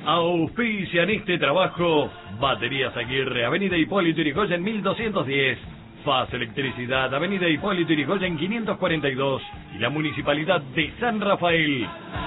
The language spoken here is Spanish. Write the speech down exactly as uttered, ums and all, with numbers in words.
Auspician este trabajo Baterías Aguirre, Avenida Hipólito Yrigoyen mil doscientos diez. Faz Electricidad, Avenida Hipólito Yrigoyen quinientos cuarenta y dos. Y la Municipalidad de San Rafael.